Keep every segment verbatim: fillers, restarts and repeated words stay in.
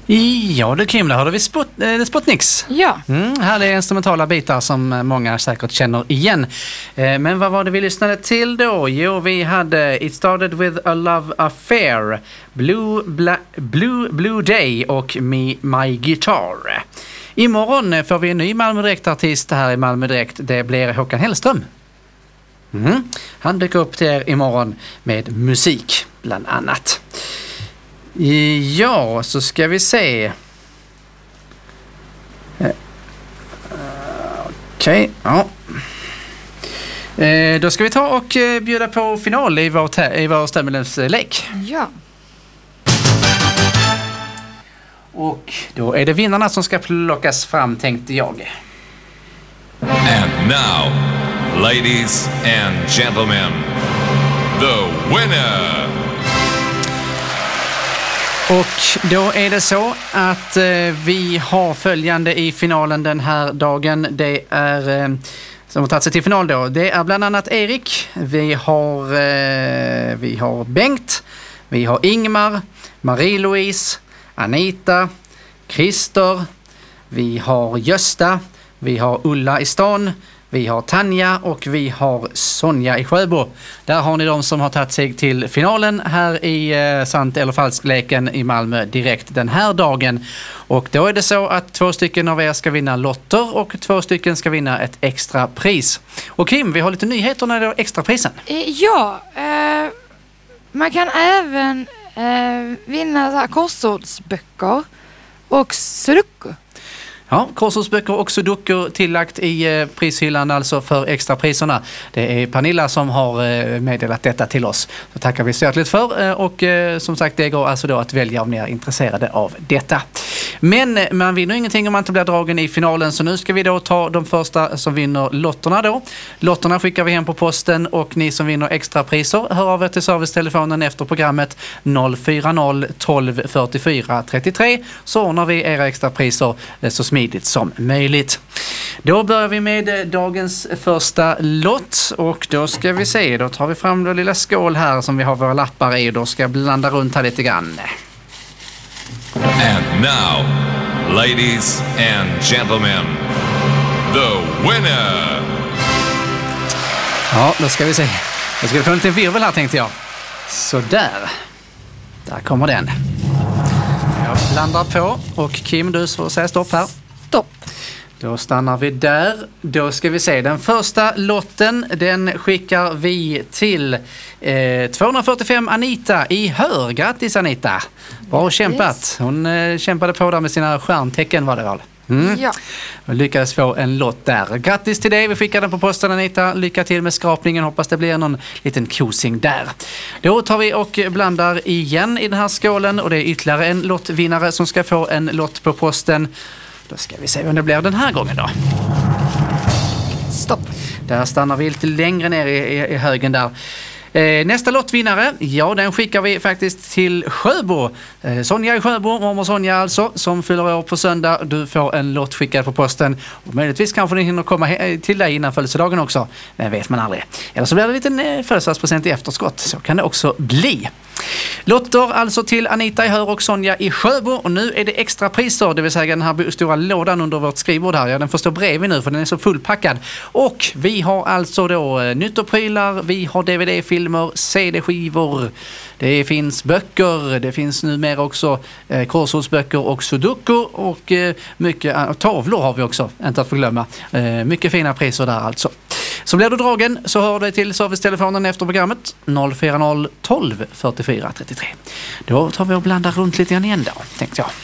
Ja, det Kim, där hörde vi Sput, eh, Sputniks. Ja. Mm, här är instrumentala bitar som många säkert känner igen. Eh, men vad var det vi lyssnade till då? Jo, vi hade It Started With A Love Affair, Blue, Bla, Blue, Blue Day och Me, My Guitar. Imorgon får vi en ny Malmö Direkt-artist här i Malmö Direkt. Det blir Håkan Hellström. Mm. Han dyker upp till er imorgon med musik, bland annat. Ja, så ska vi se. Uh, Okej, okay, ja. Uh, då ska vi ta och uh, bjuda på final i vår, te- i vår Stämmelens lek. Ja. Och då är det vinnarna som ska plockas fram, tänkte jag. And now, ladies and gentlemen, the winner! Och då är det så att eh, vi har följande i finalen den här dagen. Det är, eh, som har tagit sig till final då, det är bland annat Erik, vi har, eh, vi har Bengt, vi har Ingmar, Marie-Louise, Anita, Christer, vi har Gösta, vi har Ulla i stan, vi har Tanja och vi har Sonja i Sjöbo. Där har ni de som har tagit sig till finalen här i eh, Sant eller falskleken i Malmö Direkt den här dagen. Och då är det så att två stycken av er ska vinna lotter och två stycken ska vinna ett extra pris. Och Kim, vi har lite nyheter när det är extra prisen. Ja, eh, man kan även eh, vinna så här korsordsböcker och sudoku. Ja, korsordsböcker och sudoku tillagt i eh, prishyllan alltså för extra priserna. Det är Pernilla som har eh, meddelat detta till oss. Så tackar vi så hjärtligt för eh, och eh, som sagt det går alltså då att välja om ni är intresserade av detta. Men eh, man vinner ingenting om man inte blir dragen i finalen, så nu ska vi då ta de första som vinner lotterna då. Lotterna skickar vi hem på posten och ni som vinner extra priser hör av er till servicetelefonen efter programmet noll fyra noll tolv fyrtiofyra trettiotre, så ordnar vi era extra priser eh, så smidigt som möjligt. Då börjar vi med dagens första lott och då ska vi se, då tar vi fram den lilla skål här som vi har våra lappar i och då ska jag blanda runt här lite grann. And now, ladies and gentlemen, the winner! Ja, då ska vi se. Då ska vi få en liten virvel här tänkte jag. Så där. Där kommer den. Jag blandar på och Kim, du får säga stopp här. Stopp. Då stannar vi där. Då ska vi se. Den första lotten, den skickar vi till eh, tvåhundrafyrtiofem Anita i Hör. Grattis Anita. Bra kämpat. Hon eh, kämpade på där med sina stjärntecken var det väl. Mm. Ja. Och lyckades få en lott där. Grattis till dig. Vi skickar den på posten Anita. Lycka till med skrapningen. Hoppas det blir någon liten kosing där. Då tar vi och blandar igen i den här skålen och det är ytterligare en lottvinnare som ska få en lott på posten. Då ska vi se vem det blir den här gången då. Stopp. Där stannar vi lite längre ner i, i, i högen där. Eh, nästa lottvinnare, ja den skickar vi faktiskt till Sjöbo. Eh, Sonja i Sjöbo, mormor Sonja alltså, som fyller år på söndag. Du får en lott skickad på posten. Och möjligtvis kanske ni hinner komma he- till dig innan födelsedagen också. Men vet man aldrig. Eller så blir det en liten eh, födelsedagspresent i efterskott. Så kan det också bli. Lotter alltså till Anita i Hör och Sonja i Sjöbo. Och nu är det extra priser, det vill säga den här stora lådan under vårt skrivbord här. Ja, den får stå bredvid nu för den är så fullpackad. Och vi har alltså då eh, nyttoprylar, vi har D V D-filmer, C D-skivor. Det finns böcker, det finns numera också eh, korsordsböcker och sudoku och eh, mycket eh, tavlor har vi också, inte att förglömma. Eh, mycket fina priser där alltså. Så blir du dragen så hör du till servicetelefonen efter programmet noll fyra noll tolv fyrtiofyra trettiotre. Då tar vi och blandar runt lite grann igen då, tänkte jag.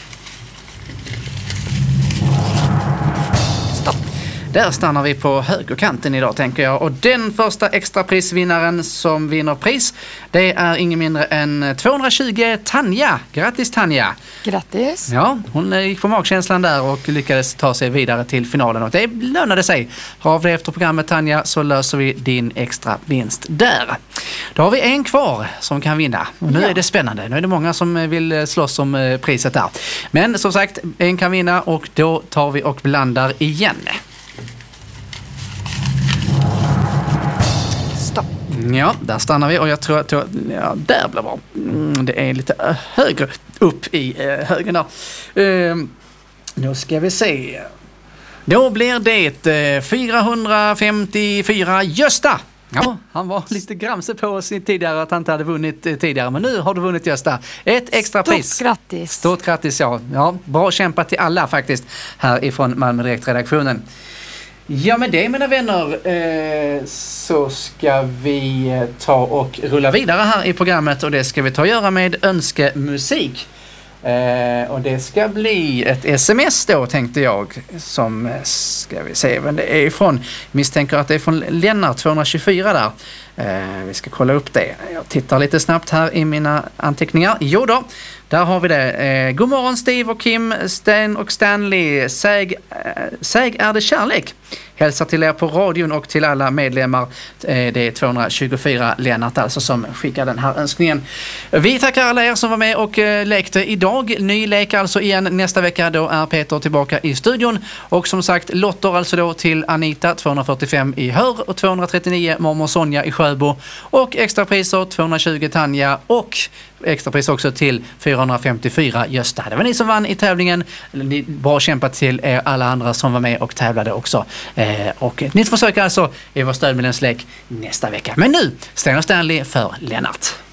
Stopp. Där stannar vi på högerkanten idag tänker jag. Och den första extraprisvinnaren som vinner pris, det är ingen mindre än tvåhundratjugo Tanja. Grattis Tanja! Grattis! Ja, hon gick på magkänslan där och lyckades ta sig vidare till finalen och det lönade sig. Har vi efter programmet Tanja så löser vi din extra vinst där. Då har vi en kvar som kan vinna. Och nu ja. är det spännande. Nu är det många som vill slåss om priset där. Men som sagt, en kan vinna och då tar vi och blandar igen. Stopp. Ja, där stannar vi och jag tror att ja, där blir bra. Mm, det är lite högre upp i eh, högen där. Eh, nu ska vi se. Då blir det eh, fyrahundrafemtiofyra Gösta. Ja, han var lite gramse på oss tidigare att han inte hade vunnit eh, tidigare. Men nu har du vunnit, Gösta. Ett extra Stort pris. grattis. Stort grattis, ja. ja. Bra kämpat till alla faktiskt här ifrån Malmö Direkt-redaktionen. Ja, med det, mina vänner, eh, så ska vi eh, ta och rulla vidare här i programmet. Och det ska vi ta och göra med önskemusik. Eh, och det ska bli ett sms då, tänkte jag, som ska vi se vem det är ifrån. Misstänker att det är från Lennart tvåhundratjugofyra där. Eh, vi ska kolla upp det. Jag tittar lite snabbt här i mina anteckningar. Jo då, där har vi det. Eh, god morgon Steve och Kim, Stan och Stanley. Säg, eh, säg är det kärlek. Hälsa till er på radion och till alla medlemmar. Eh, det är tvåhundratjugofyra Lennart alltså som skickar den här önskningen. Vi tackar alla er som var med och eh, lekte idag. Ny lek alltså igen nästa vecka. Då är Peter tillbaka i studion. Och som sagt, lotter alltså då till Anita tvåhundrafyrtiofem i Hör och tvåhundratrettionio mormor Sonja i Sjöbo. Och extra priser tvåhundratjugo Tanja och extra pris också till fyrahundrafemtiofyra Gösta. Det var ni som vann i tävlingen. Bra kämpat till er alla andra som var med och tävlade också. Eh, och ett nytt försök alltså i vår stödmedlemslek nästa vecka. Men nu, Sten och Stanley för Lennart.